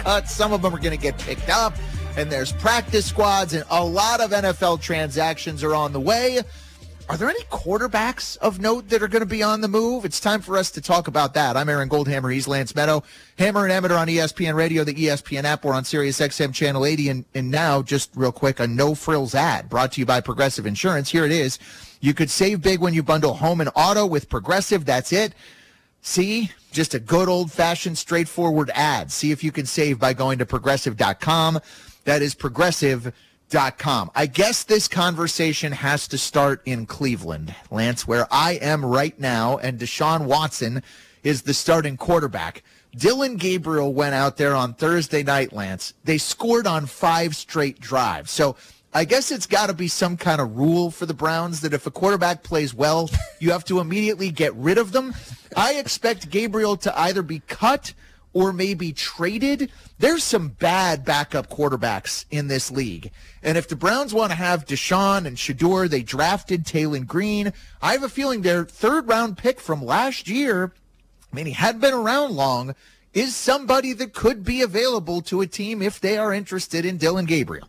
cut. Some of them are going to get picked up. And there's practice squads, and a lot of NFL transactions are on the way. Are there any quarterbacks of note that are going to be on the move? It's time for us to talk about that. I'm Aaron Goldhammer. He's Lance Meadow. Hammer and Emmett on ESPN Radio, the ESPN app. We're on Sirius XM Channel 80. And now, just real quick, a no-frills ad brought to you by Progressive Insurance. Here it is. You could save big when you bundle home and auto with Progressive. That's it. See? Just a good old-fashioned, straightforward ad. See if you can save by going to Progressive.com. That is Progressive.com. I guess this conversation has to start in Cleveland, Lance, where I am right now, and Deshaun Watson is the starting quarterback. Dillon Gabriel went out there on Thursday night, Lance. They scored on 5 straight drives. So I guess it's got to be some kind of rule for the Browns that if a quarterback plays well, you have to immediately get rid of them. I expect Gabriel to either be cut or maybe traded. There's some bad backup quarterbacks in this league. And if the Browns want to have Deshaun and Shedeur, they drafted Taylon Green. I have a feeling their third-round pick from last year, I mean, he hadn't been around long, is somebody that could be available to a team if they are interested in Dillon Gabriel.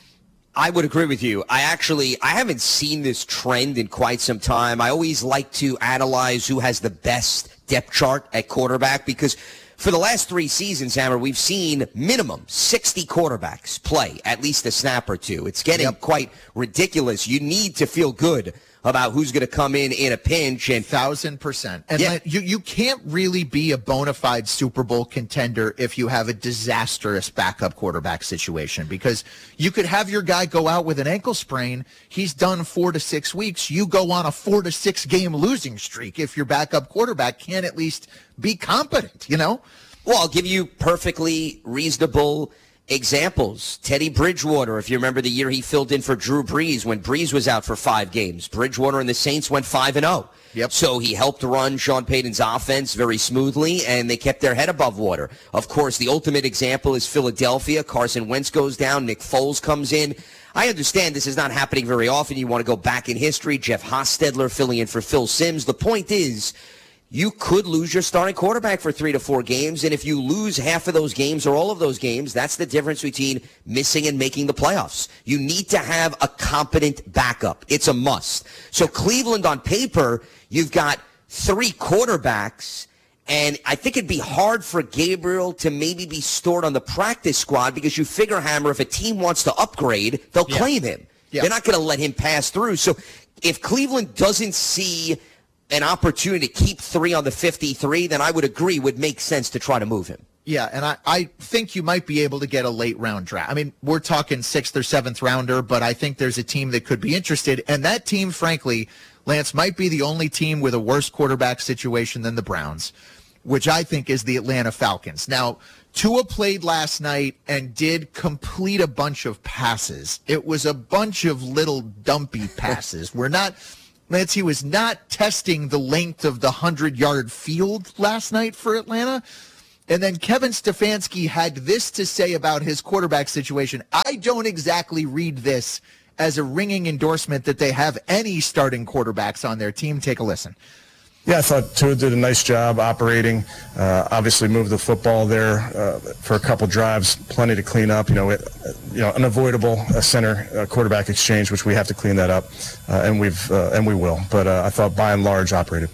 I would agree with you. I haven't seen this trend in quite some time. I always like to analyze who has the best depth chart at quarterback because for the last 3 seasons, Hammer, we've seen minimum 60 quarterbacks play at least a snap or two. It's getting quite ridiculous. You need to feel good about who's going to come in a pinch. And 1,000%. And you can't really be a bona fide Super Bowl contender if you have a disastrous backup quarterback situation because you could have your guy go out with an ankle sprain. He's done 4 to 6 weeks. You go on a 4 to 6 game losing streak if your backup quarterback can't at least be competent, you know? Well, I'll give you perfectly reasonable examples. Teddy Bridgewater, if you remember the year he filled in for Drew Brees when Brees was out for 5 games. Bridgewater and the Saints went 5-0. Yep. So he helped run Sean Payton's offense very smoothly, and they kept their head above water. Of course, the ultimate example is Philadelphia. Carson Wentz goes down. Nick Foles comes in. I understand this is not happening very often. You want to go back in history. Jeff Hostetler filling in for Phil Simms. The point is, you could lose your starting quarterback for 3 to 4 games, and if you lose half of those games or all of those games, that's the difference between missing and making the playoffs. You need to have a competent backup. It's a must. So Cleveland, on paper, you've got 3 quarterbacks, and I think it'd be hard for Gabriel to maybe be stored on the practice squad because you figure, Hammer, if a team wants to upgrade, they'll claim him. They're not going to let him pass through. So if Cleveland doesn't see an opportunity to keep 3 on the 53, then I would agree would make sense to try to move him. Yeah, and I think you might be able to get a late round draft. I mean, we're talking 6th or 7th rounder, but I think there's a team that could be interested. And that team, frankly, Lance, might be the only team with a worse quarterback situation than the Browns, which I think is the Atlanta Falcons. Now, Tua played last night and did complete a bunch of passes. It was a bunch of little dumpy passes. Lance, he was not testing the length of the 100-yard field last night for Atlanta. And then Kevin Stefanski had this to say about his quarterback situation. I don't exactly read this as a ringing endorsement that they have any starting quarterbacks on their team. Take a listen. Yeah, I thought Tua did a nice job operating. Obviously moved the football there for a couple drives, plenty to clean up. Unavoidable center quarterback exchange, which we have to clean that up, and we will. But I thought by and large operated.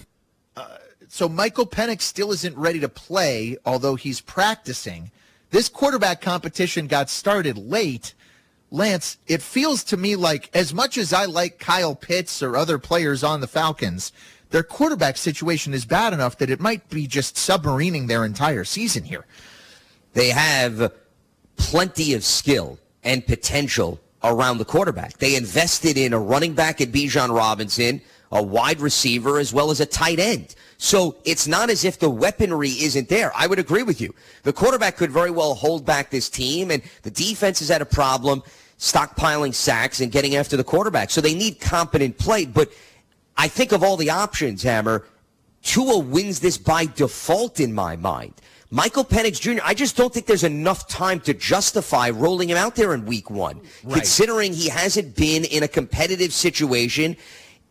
So Michael Penix still isn't ready to play, although he's practicing. This quarterback competition got started late. Lance, it feels to me like as much as I like Kyle Pitts or other players on the Falcons, their quarterback situation is bad enough that it might be just submarining their entire season here. They have plenty of skill and potential around the quarterback. They invested in a running back at Bijan Robinson, a wide receiver, as well as a tight end. So it's not as if the weaponry isn't there. I would agree with you. The quarterback could very well hold back this team, and the defense has had a problem stockpiling sacks and getting after the quarterback. So they need competent play, but I think of all the options, Hammer, Tua wins this by default in my mind. Michael Penix Jr., I just don't think there's enough time to justify rolling him out there in week 1, considering he hasn't been in a competitive situation.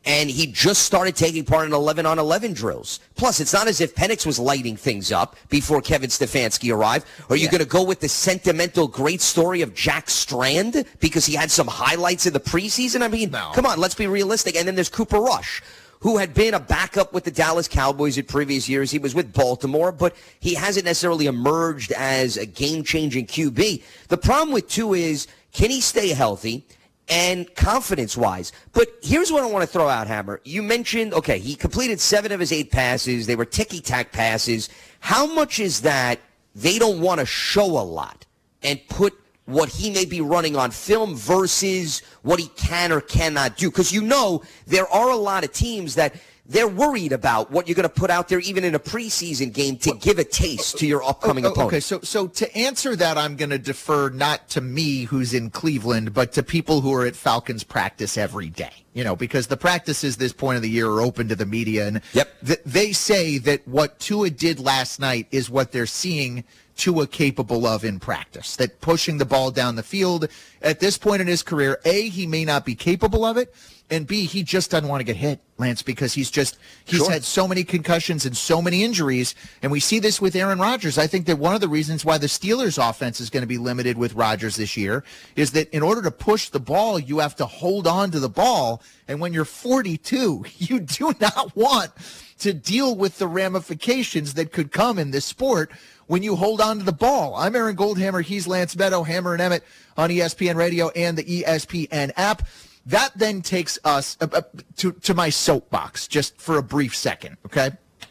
And he just started taking part in 11-on-11 drills. Plus, it's not as if Penix was lighting things up before Kevin Stefanski arrived. Are you going to go with the sentimental great story of Jack Strand because he had some highlights in the preseason? I mean, Come on, let's be realistic. And then there's Cooper Rush, who had been a backup with the Dallas Cowboys in previous years. He was with Baltimore, but he hasn't necessarily emerged as a game-changing QB. The problem with Tua is, can he stay healthy? And confidence-wise. But here's what I want to throw out, Hammer. You mentioned, okay, he completed 7 of his 8 passes. They were ticky-tack passes. How much is that they don't want to show a lot and put what he may be running on film versus what he can or cannot do? Because there are a lot of teams that they're worried about what you're going to put out there even in a preseason game to give a taste to your upcoming opponent. Okay, so to answer that, I'm going to defer not to me, who's in Cleveland, but to people who are at Falcons practice every day. Because the practices this point of the year are open to the media, and they say that what Tua did last night is what they're seeing Tua capable of in practice, that pushing the ball down the field at this point in his career, A, he may not be capable of it, and B, he just doesn't want to get hit, Lance, because he's had so many concussions and so many injuries, and we see this with Aaron Rodgers. I think that one of the reasons why the Steelers' offense is going to be limited with Rodgers this year is that in order to push the ball, you have to hold on to the ball, and when you're 42, you do not want to deal with the ramifications that could come in this sport when you hold on to the ball. I'm Aaron Goldhammer. He's Lance Meadow, Hammer and Emmett on ESPN Radio and the ESPN app. That then takes us to my soapbox just for a brief second, okay?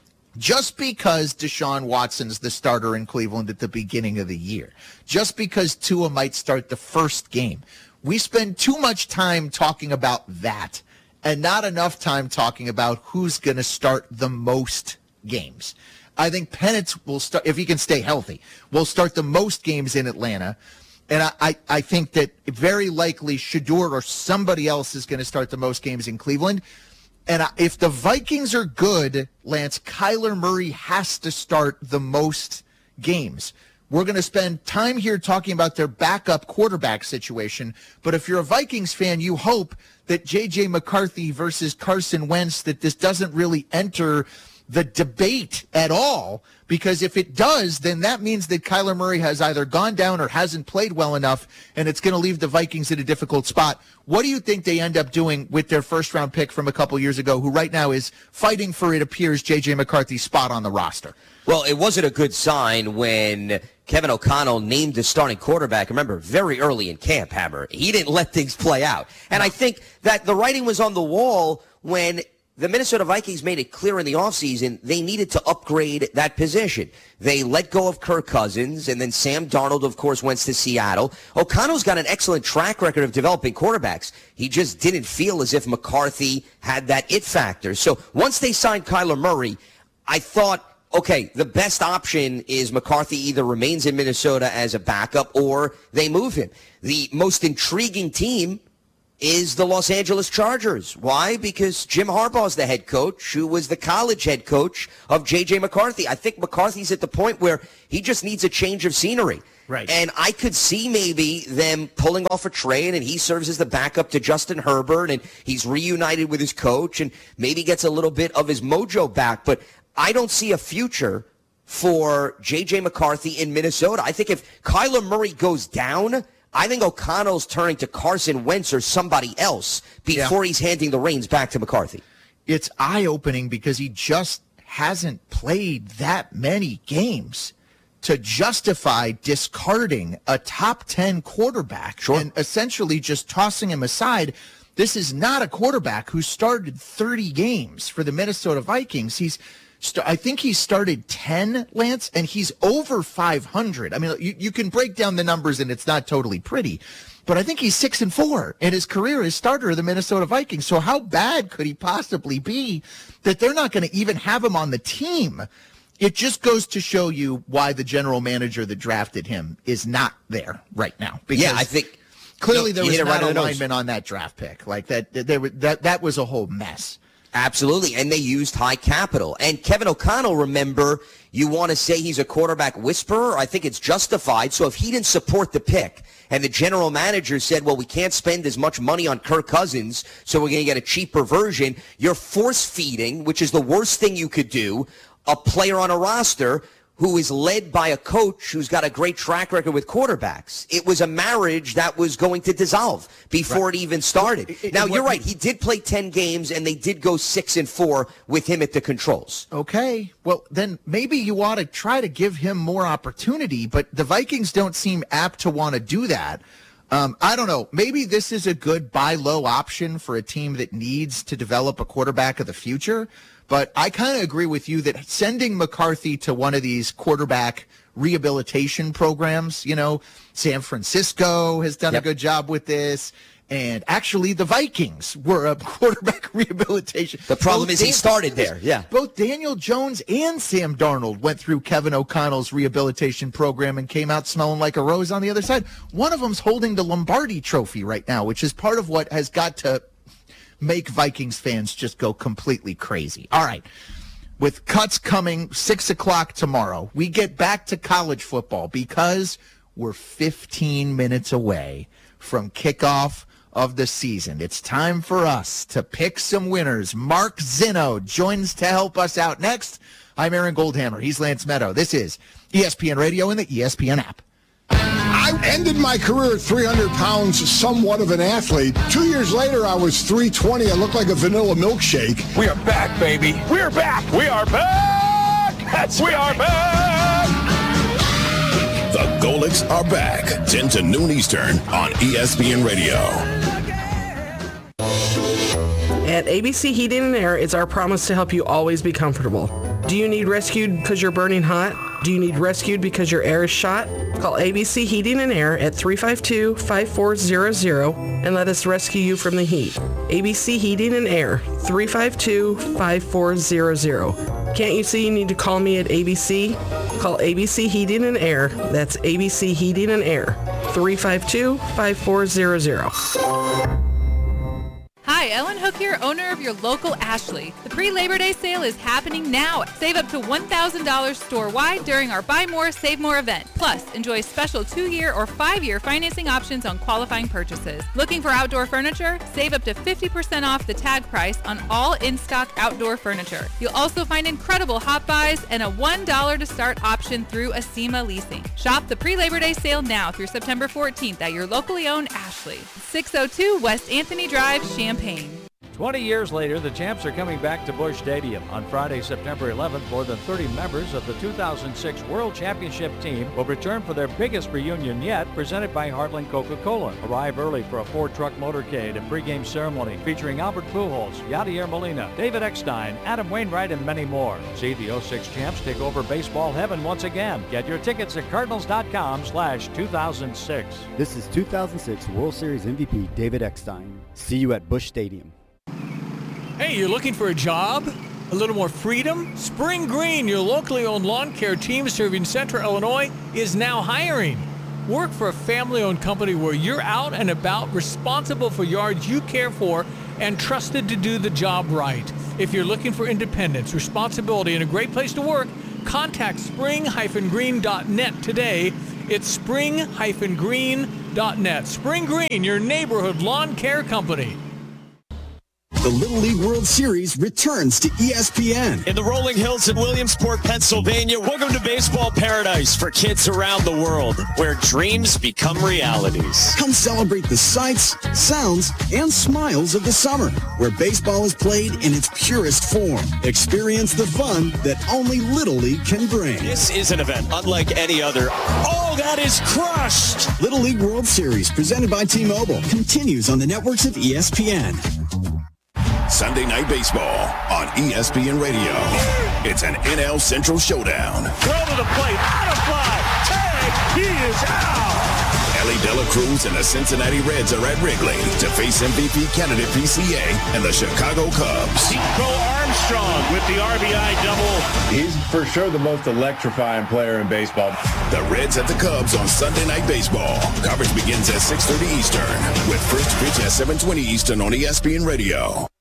Just because Deshaun Watson's the starter in Cleveland at the beginning of the year, just because Tua might start the first game, we spend too much time talking about that and not enough time talking about who's going to start the most games. I think Penix will start, if he can stay healthy, will start the most games in Atlanta. And I think that very likely Shedeur or somebody else is going to start the most games in Cleveland. And if the Vikings are good, Lance, Kyler Murray has to start the most games. We're going to spend time here talking about their backup quarterback situation. But if you're a Vikings fan, you hope that J.J. McCarthy versus Carson Wentz, that this doesn't really enter the debate at all, because if it does, then that means that Kyler Murray has either gone down or hasn't played well enough, and it's going to leave the Vikings in a difficult spot. What do you think they end up doing with their first-round pick from a couple years ago, who right now is fighting for, it appears, J.J. McCarthy's spot on the roster? Well, it wasn't a good sign when Kevin O'Connell named the starting quarterback, remember, very early in camp, Hammer. He didn't let things play out. And I think that the writing was on the wall when the Minnesota Vikings made it clear in the offseason they needed to upgrade that position. They let go of Kirk Cousins, and then Sam Darnold, of course, went to Seattle. O'Connell's got an excellent track record of developing quarterbacks. He just didn't feel as if McCarthy had that it factor. So once they signed Kyler Murray, I thought, okay, the best option is McCarthy either remains in Minnesota as a backup or they move him. The most intriguing team is the Los Angeles Chargers. Why? Because Jim Harbaugh's the head coach, who was the college head coach of J.J. McCarthy. I think McCarthy's at the point where he just needs a change of scenery. Right. And I could see maybe them pulling off a trade, and he serves as the backup to Justin Herbert, and he's reunited with his coach, and maybe gets a little bit of his mojo back. But I don't see a future for J.J. McCarthy in Minnesota. I think if Kyler Murray goes down, I think O'Connell's turning to Carson Wentz or somebody else before he's handing the reins back to McCarthy. It's eye-opening because he just hasn't played that many games to justify discarding a top 10 quarterback and essentially just tossing him aside. This is not a quarterback who started 30 games for the Minnesota Vikings. I think he started 10, Lance, and he's over 500. I mean, you can break down the numbers, and it's not totally pretty, but I think he's 6-4 in his career as starter of the Minnesota Vikings. So how bad could he possibly be that they're not going to even have him on the team? It just goes to show you why the general manager that drafted him is not there right now. Because I think clearly there was not alignment on that draft pick. Like that was a whole mess. Absolutely, and they used high capital. And Kevin O'Connell, remember, you want to say he's a quarterback whisperer? I think it's justified. So if he didn't support the pick and the general manager said, well, we can't spend as much money on Kirk Cousins, so we're going to get a cheaper version, you're force-feeding, which is the worst thing you could do, a player on a roster who is led by a coach who's got a great track record with quarterbacks. It was a marriage that was going to dissolve before it even started. Now, you're right. He did play 10 games, and they did go 6-4 with him at the controls. Okay. Well, then maybe you ought to try to give him more opportunity, but the Vikings don't seem apt to want to do that. I don't know. Maybe this is a good buy low option for a team that needs to develop a quarterback of the future. But I kind of agree with you that sending McCarthy to one of these quarterback rehabilitation programs, San Francisco has done a good job with this. And actually, the Vikings were a quarterback rehabilitation. The problem is he started there. Yeah. Both Daniel Jones and Sam Darnold went through Kevin O'Connell's rehabilitation program and came out smelling like a rose on the other side. One of them's holding the Lombardi Trophy right now, which is part of what has got to make Vikings fans just go completely crazy. All right. With cuts coming 6 o'clock tomorrow, we get back to college football because we're 15 minutes away from kickoff of the season. It's time for us to pick some winners. Mark Zinno joins to help us out next. I'm Aaron Goldhammer. He's Lance Meadow. This is ESPN Radio and the ESPN app. I ended my career at 300 pounds, somewhat of an athlete. 2 years later, I was 320. I looked like a vanilla milkshake. We are back, baby. We're back. We are back. We are back. The Golics are back. 10 to noon Eastern on ESPN Radio. At ABC Heating and Air, it's our promise to help you always be comfortable. Do you need rescued because you're burning hot? Do you need rescued because your air is shot? Call ABC Heating and Air at 352-5400 and let us rescue you from the heat. ABC Heating and Air, 352-5400. Can't you see you need to call me at ABC? Call ABC Heating and Air. That's ABC Heating and Air, 352-5400. Hi, Ellen Hook here, owner of your local Ashley. The pre-Labor Day sale is happening now. Save up to $1,000 store-wide during our Buy More, Save More event. Plus, enjoy special 2-year or 5-year financing options on qualifying purchases. Looking for outdoor furniture? Save up to 50% off the tag price on all in-stock outdoor furniture. You'll also find incredible hot buys and a $1 to start option through Acima Leasing. Shop the pre-Labor Day sale now through September 14th at your locally owned Ashley. 602 West Anthony Drive, Champaign. 20 years later, the Champs are coming back to Busch Stadium. On Friday, September 11th, more than 30 members of the 2006 World Championship team will return for their biggest reunion yet, presented by Heartland Coca-Cola. Arrive early for a 4-truck motorcade and pregame ceremony featuring Albert Pujols, Yadier Molina, David Eckstein, Adam Wainwright, and many more. See the 06 Champs take over baseball heaven once again. Get your tickets at cardinals.com/2006. This is 2006 World Series MVP David Eckstein. See you at Busch Stadium. Hey, you're looking for a job? A little more freedom? Spring Green, your locally owned lawn care team serving Central Illinois, is now hiring. Work for a family-owned company where you're out and about, responsible for yards you care for, and trusted to do the job right. If you're looking for independence, responsibility, and a great place to work, contact spring-green.net today. It's spring-green.net. Spring Green, your neighborhood lawn care company. The Little League World Series returns to ESPN. In the rolling hills in Williamsport, Pennsylvania, welcome to baseball paradise for kids around the world, where dreams become realities. Come celebrate the sights, sounds, and smiles of the summer, where baseball is played in its purest form. Experience the fun that only Little League can bring. This is an event unlike any other. Oh, that is crushed! Little League World Series, presented by T-Mobile, continues on the networks of ESPN. Sunday Night Baseball on ESPN Radio. It's an NL Central showdown. Throw to the plate, out of fly, tag, he is out! Ellie De La Cruz and the Cincinnati Reds are at Wrigley to face MVP candidate PCA and the Chicago Cubs. Bo Armstrong with the RBI double. He's for sure the most electrifying player in baseball. The Reds at the Cubs on Sunday Night Baseball. Coverage begins at 6:30 Eastern with first pitch at 7:20 Eastern on ESPN Radio.